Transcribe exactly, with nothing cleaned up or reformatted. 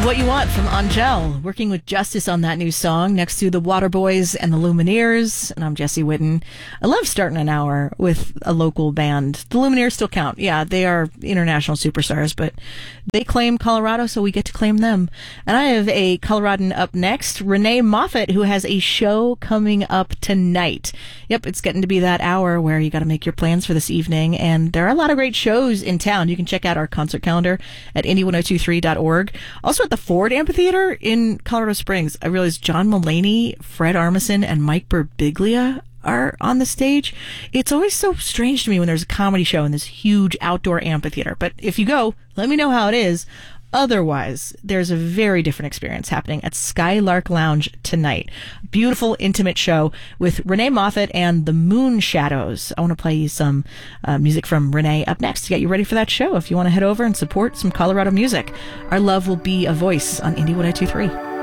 What You Want from Angel, working with Justice on that new song next to the Waterboys and the Lumineers. And I'm Jesse Whitten. I love starting an hour with a local band. The Lumineers still count. Yeah, they are international superstars, but they claim Colorado, so we get to claim them. And I have a Coloradan up next, Renee Moffat, who has a show coming up tonight. Yep, it's getting to be that hour where you got to make your plans for this evening. And there are a lot of great shows in town. You can check out our concert calendar at indie ten twenty-three dot org. Also at the Ford Amphitheater in Colorado Springs, I realized John Mulaney, Fred Armisen, and Mike Birbiglia are on the stage. It's always so strange to me when there's a comedy show in this huge outdoor amphitheater. But if you go, let me know how it is. Otherwise, there's a very different experience happening at Skylark Lounge tonight. Beautiful, intimate show with Renee Moffat and the Moon Shadows. I want to play you some uh, music from Renee up next to get you ready for that show. If you want to head over and support some Colorado music, our love will be a voice on Indie ten twenty-three.